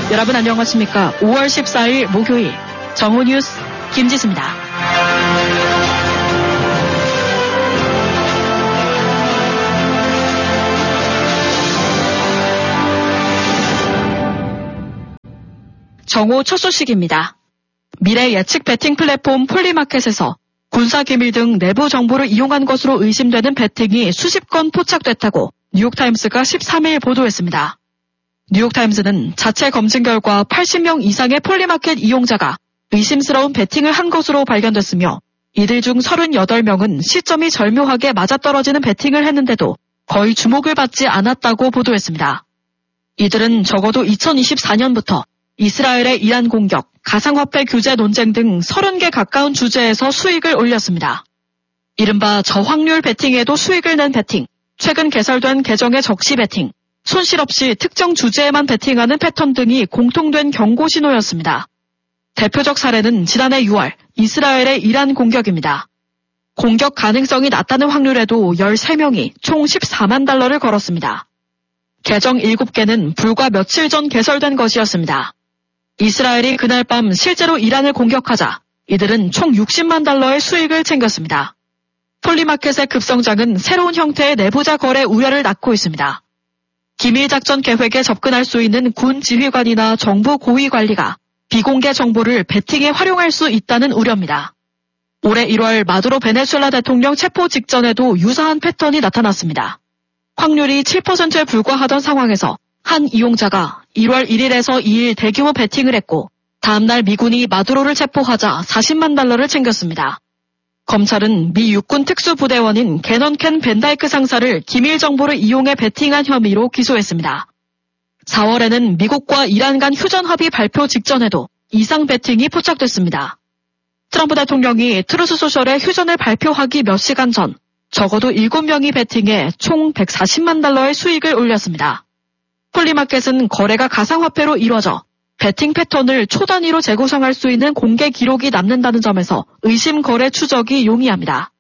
여러분 안녕하십니까? 5월 14일 목요일 정오 뉴스 김지수입니다. 정오 첫 소식입니다. 미래 예측 베팅 플랫폼 폴리마켓에서 군사기밀 등 내부 정보를 이용한 것으로 의심되는 베팅이 수십 건 포착됐다고 뉴욕타임스가 13일 보도했습니다. 뉴욕타임스는 자체 검증 결과 80명 이상의 폴리마켓 이용자가 의심스러운 베팅을 한 것으로 발견됐으며 이들 중 38명은 시점이 절묘하게 맞아떨어지는 베팅을 했는데도 거의 주목을 받지 않았다고 보도했습니다. 이들은 적어도 2024년부터 이스라엘의 이란 공격, 가상화폐 규제 논쟁 등 30개 가까운 주제에서 수익을 올렸습니다. 이른바 저확률 베팅에도 수익을 낸 베팅, 최근 개설된 계정의 적시 베팅, 손실 없이 특정 주제에만 베팅하는 패턴 등이 공통된 경고 신호였습니다. 대표적 사례는 지난해 6월 이스라엘의 이란 공격입니다. 공격 가능성이 낮다는 확률에도 13명이 총 14만 달러를 걸었습니다. 계정 7개는 불과 며칠 전 개설된 것이었습니다. 이스라엘이 그날 밤 실제로 이란을 공격하자 이들은 총 60만 달러의 수익을 챙겼습니다. 폴리마켓의 급성장은 새로운 형태의 내부자 거래 우려를 낳고 있습니다. 기밀작전 계획에 접근할 수 있는 군 지휘관이나 정부 고위 관리가 비공개 정보를 베팅에 활용할 수 있다는 우려입니다. 올해 1월 마두로 베네수엘라 대통령 체포 직전에도 유사한 패턴이 나타났습니다. 확률이 7%에 불과하던 상황에서 한 이용자가 1월 1일에서 2일 대규모 베팅을 했고 다음날 미군이 마두로를 체포하자 40만 달러를 챙겼습니다. 검찰은 미 육군 특수부대원인 게넌 켄 벤다이크 상사를 기밀 정보를 이용해 베팅한 혐의로 기소했습니다. 4월에는 미국과 이란 간 휴전 합의 발표 직전에도 이상 베팅이 포착됐습니다. 트럼프 대통령이 트루스 소셜에 휴전을 발표하기 몇 시간 전 적어도 7명이 베팅해 총 140만 달러의 수익을 올렸습니다. 폴리마켓은 거래가 가상화폐로 이루어져 베팅 패턴을 초단위로 재구성할 수 있는 공개 기록이 남는다는 점에서 의심 거래 추적이 용이합니다.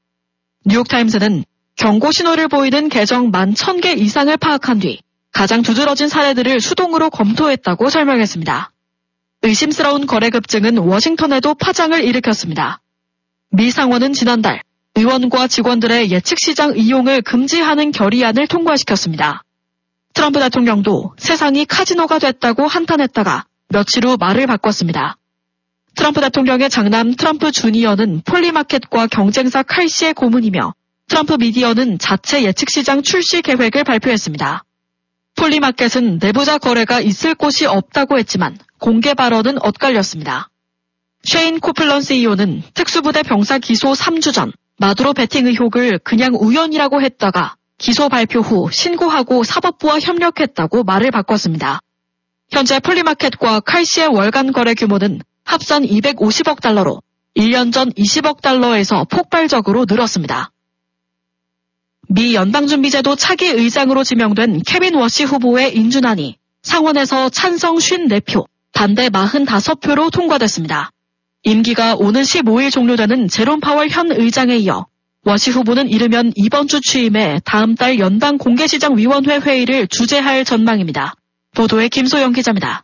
뉴욕타임스는 경고 신호를 보이는 계정 11,000개 이상을 파악한 뒤 가장 두드러진 사례들을 수동으로 검토했다고 설명했습니다. 의심스러운 거래 급증은 워싱턴에도 파장을 일으켰습니다. 미 상원은 지난달 의원과 직원들의 예측시장 이용을 금지하는 결의안을 통과시켰습니다. 트럼프 대통령도 세상이 카지노가 됐다고 한탄했다가 며칠 후 말을 바꿨습니다. 트럼프 대통령의 장남 트럼프 주니어는 폴리마켓과 경쟁사 칼시의 고문이며 트럼프 미디어는 자체 예측시장 출시 계획을 발표했습니다. 폴리마켓은 내부자 거래가 있을 곳이 없다고 했지만 공개 발언은 엇갈렸습니다. 쉐인 코플런 CEO는 특수부대 병사 기소 3주 전 마두로 베팅 의혹을 그냥 우연이라고 했다가 기소 발표 후 신고하고 사법부와 협력했다고 말을 바꿨습니다. 현재 폴리마켓과 칼시의 월간 거래 규모는 합산 250억 달러로 1년 전 20억 달러에서 폭발적으로 늘었습니다. 미 연방준비제도 차기 의장으로 지명된 케빈 워시 후보의 인준안이 상원에서 찬성 54표, 반대 45표로 통과됐습니다. 임기가 오는 15일 종료되는 제롬 파월 현 의장에 이어 워시 후보는 이르면 이번 주 취임해 다음 달 연방공개시장위원회 회의를 주재할 전망입니다. 보도에 김소영 기자입니다.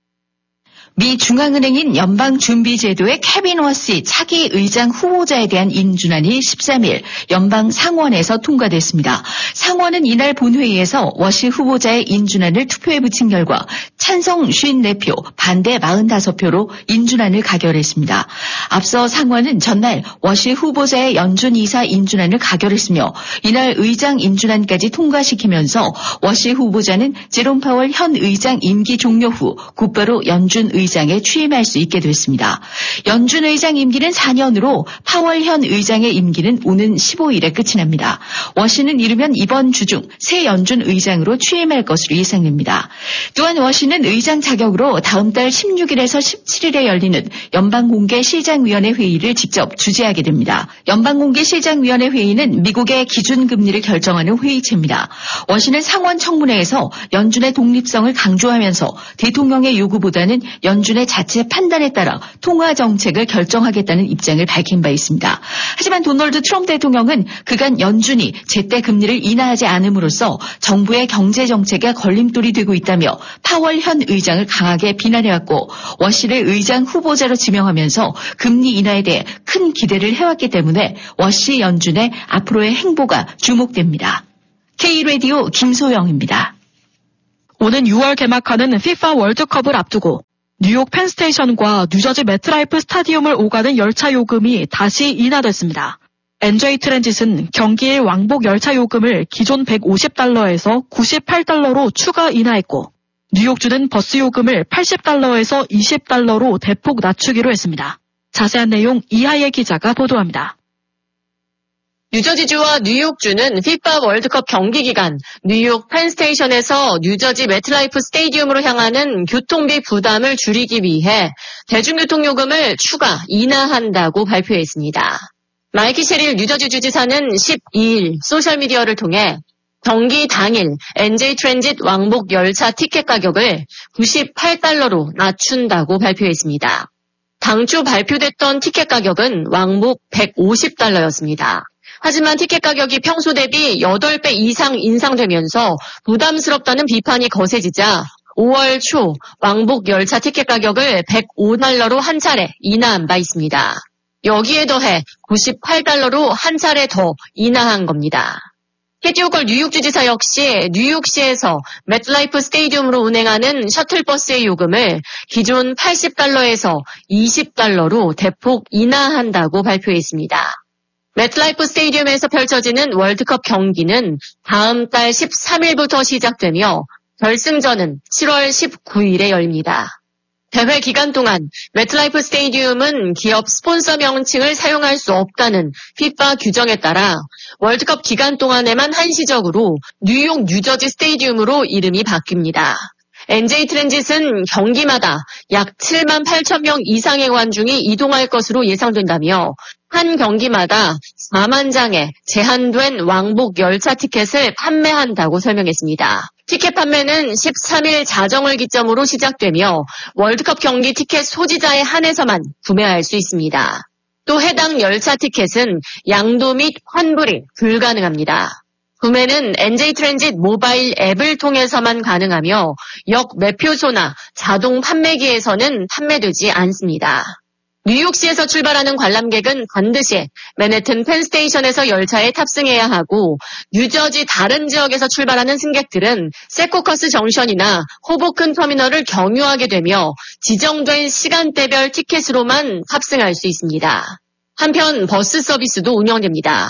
미 중앙은행인 연방준비제도의 케빈 워시 차기 의장 후보자에 대한 인준안이 13일 연방 상원에서 통과됐습니다. 상원은 이날 본회의에서 워시 후보자의 인준안을 투표에 붙인 결과 찬성 54표, 반대 45표로 인준안을 가결했습니다. 앞서 상원은 전날 워시 후보자의 연준 이사 인준안을 가결했으며 이날 의장 인준안까지 통과시키면서 워시 후보자는 제롬 파월 현 의장 임기 종료 후 곧바로 연준 의장에 취임할 수 있게 됐습니다. 연준 의장 임기는 4년으로 파월 현 의장의 임기는 오는 15일에 끝이 납니다. 워시는 이르면 이번 주 중 새 연준 의장으로 취임할 것으로 예상됩니다. 또한 워시는 의장 자격으로 다음 달 16일에서 17일에 열리는 연방공개실장위원회 회의를 직접 주재하게 됩니다. 연방공개실장위원회 회의는 미국의 기준금리를 결정하는 회의체입니다. 워시는 상원 청문회에서 연준의 독립성을 강조하면서 대통령의 요구보다는 연준의 자체 판단에 따라 통화 정책을 결정하겠다는 입장을 밝힌 바 있습니다. 하지만 도널드 트럼프 대통령은 그간 연준이 제때 금리를 인하하지 않음으로써 정부의 경제 정책에 걸림돌이 되고 있다며 파월 현 의장을 강하게 비난해왔고 워시를 의장 후보자로 지명하면서 금리 인하에 대해 큰 기대를 해왔기 때문에 워시 연준의 앞으로의 행보가 주목됩니다. K-라디오 김소영입니다. 오는 6월 개막하는 FIFA 월드컵을 앞두고 뉴욕 펜스테이션과 뉴저지 매트라이프 스타디움을 오가는 열차 요금이 다시 인하됐습니다. NJ 트랜짓은 경기일 왕복 열차 요금을 기존 $150에서 $98로 추가 인하했고 뉴욕주는 버스 요금을 $80에서 $20로 대폭 낮추기로 했습니다. 자세한 내용 이하예 기자가 보도합니다. 뉴저지주와 뉴욕주는 FIFA 월드컵 경기 기간 뉴욕 펜스테이션에서 뉴저지 매트라이프 스테디움으로 향하는 교통비 부담을 줄이기 위해 대중교통 요금을 추가 인하한다고 발표했습니다. 마이키 셰릴 뉴저지 주지사는 12일 소셜미디어를 통해 경기 당일 NJ 트랜짓 왕복 열차 티켓 가격을 $98로 낮춘다고 발표했습니다. 당초 발표됐던 티켓 가격은 왕복 $150였습니다. 하지만 티켓 가격이 평소 대비 8배 이상 인상되면서 부담스럽다는 비판이 거세지자 5월 초 왕복 열차 티켓 가격을 $105로 한 차례 인하한 바 있습니다. 여기에 더해 $98로 한 차례 더 인하한 겁니다. 캐티 호컬 뉴욕주지사 역시 뉴욕시에서 매트라이프 스테디움으로 운행하는 셔틀버스의 요금을 기존 $80에서 $20로 대폭 인하한다고 발표했습니다. 매트라이프 스테디움에서 펼쳐지는 월드컵 경기는 다음 달 13일부터 시작되며 결승전은 7월 19일에 열립니다. 대회 기간 동안 매트라이프 스테디움은 기업 스폰서 명칭을 사용할 수 없다는 FIFA 규정에 따라 월드컵 기간 동안에만 한시적으로 뉴욕 뉴저지 스테디움으로 이름이 바뀝니다. NJ 트랜짓은 경기마다 약 7만 8천 명 이상의 관중이 이동할 것으로 예상된다며 한 경기마다 4만 장의 제한된 왕복 열차 티켓을 판매한다고 설명했습니다. 티켓 판매는 13일 자정을 기점으로 시작되며 월드컵 경기 티켓 소지자에 한해서만 구매할 수 있습니다. 또 해당 열차 티켓은 양도 및 환불이 불가능합니다. 구매는 NJ 트랜짓 모바일 앱을 통해서만 가능하며 역 매표소나 자동 판매기에서는 판매되지 않습니다. 뉴욕시에서 출발하는 관람객은 반드시 맨해튼 펜스테이션에서 열차에 탑승해야 하고 뉴저지 다른 지역에서 출발하는 승객들은 세코커스 정션이나 호보큰 터미널을 경유하게 되며 지정된 시간대별 티켓으로만 탑승할 수 있습니다. 한편 버스 서비스도 운영됩니다.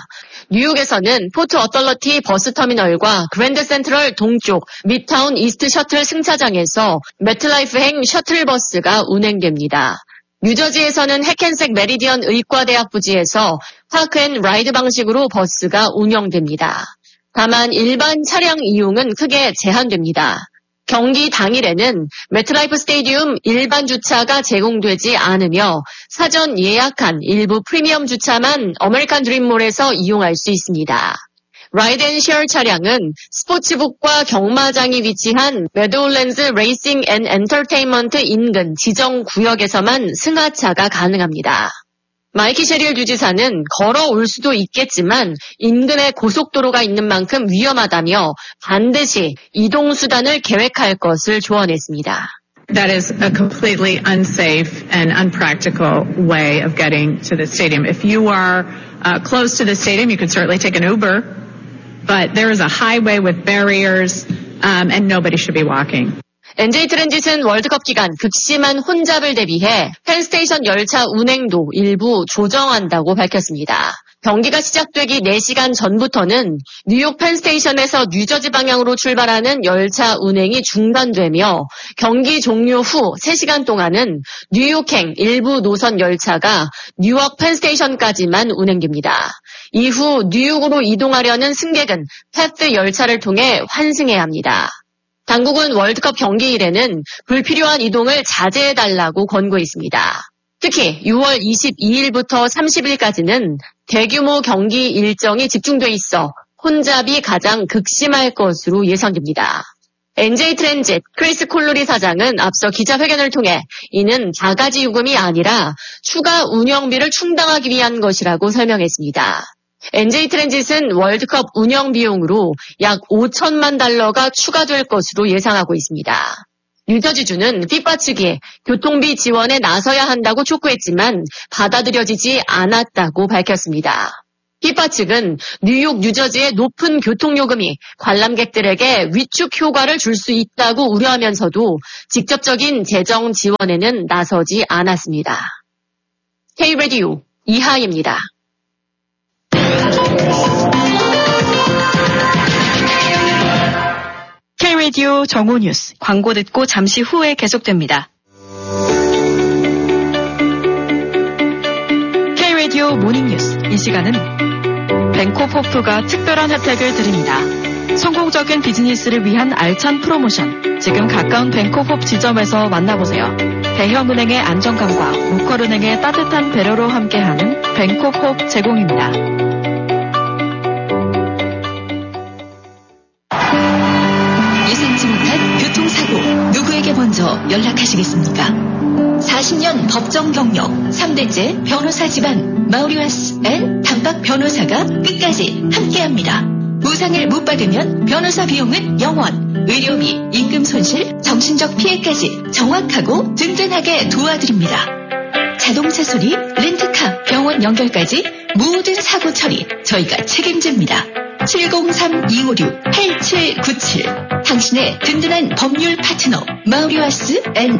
뉴욕에서는 포트 어덜러티 버스 터미널과 그랜드 센트럴 동쪽 미드타운 이스트 셔틀 승차장에서 매트라이프행 셔틀버스가 운행됩니다. 뉴저지에서는 해켄색 메리디언 의과대학 부지에서 파크 앤 라이드 방식으로 버스가 운영됩니다. 다만 일반 차량 이용은 크게 제한됩니다. 경기 당일에는 매트라이프 스테디움 일반 주차가 제공되지 않으며 사전 예약한 일부 프리미엄 주차만 어메리칸 드림몰에서 이용할 수 있습니다. 라이드 앤 쉐어 차량은 스포츠북과 경마장이 위치한 메도울랜드 레이싱 앤 엔터테인먼트 인근 지정 구역에서만 승하차가 가능합니다. 마이키 셰릴 주지사는 걸어올 수도 있겠지만 인근에 고속도로가 있는 만큼 위험하다며 반드시 이동수단을 계획할 것을 조언했습니다. That is a completely unsafe and unpractical way of getting to the stadium. If you are close to the stadium, you could certainly take an Uber, but there is a highway with barriers and nobody should be walking. NJ 트랜짓은 월드컵 기간 극심한 혼잡을 대비해 펜스테이션 열차 운행도 일부 조정한다고 밝혔습니다. 경기가 시작되기 4시간 전부터는 뉴욕 펜스테이션에서 뉴저지 방향으로 출발하는 열차 운행이 중단되며 경기 종료 후 3시간 동안은 뉴욕행 일부 노선 열차가 뉴욕 펜스테이션까지만 운행됩니다. 이후 뉴욕으로 이동하려는 승객은 패스 열차를 통해 환승해야 합니다. 당국은 월드컵 경기일에는 불필요한 이동을 자제해달라고 권고했습니다. 특히 6월 22일부터 30일까지는 대규모 경기 일정이 집중돼 있어 혼잡이 가장 극심할 것으로 예상됩니다. NJ 트랜짓 크리스 콜로리 사장은 앞서 기자회견을 통해 이는 바가지 요금이 아니라 추가 운영비를 충당하기 위한 것이라고 설명했습니다. NJ 트랜짓은 월드컵 운영 비용으로 약 $5천만 추가될 것으로 예상하고 있습니다. 뉴저지주는 피파 측이 교통비 지원에 나서야 한다고 촉구했지만 받아들여지지 않았다고 밝혔습니다. 피파 측은 뉴욕, 뉴저지의 높은 교통요금이 관람객들에게 위축 효과를 줄 수 있다고 우려하면서도 직접적인 재정 지원에는 나서지 않았습니다. K-라디오 이하입니다. K-라디오 정오 뉴스 광고 듣고 잠시 후에 계속됩니다. K-라디오 모닝 뉴스 이 시간은 뱅콕호프가 특별한 혜택을 드립니다. 성공적인 비즈니스를 위한 알찬 프로모션 지금 가까운 뱅콕호프 지점에서 만나보세요. 대형은행의 안정감과 로컬은행의 따뜻한 배려로 함께하는 뱅콕호프 제공입니다. 예상치 못한 교통사고 누구에게 먼저 연락하시겠습니까? 40년 법정 경력 3대째 변호사 집안 마우리와스 앤 단박 변호사가 끝까지 함께합니다. 보상을 못 받으면 변호사 비용은 0원, 의료비, 임금 손실, 정신적 피해까지 정확하고 든든하게 도와드립니다. 자동차 수리, 렌트카, 병원 연결까지 모든 사고 처리 저희가 책임집니다. 703-256-8797 당신의 든든한 법률 파트너 마우리와스 앤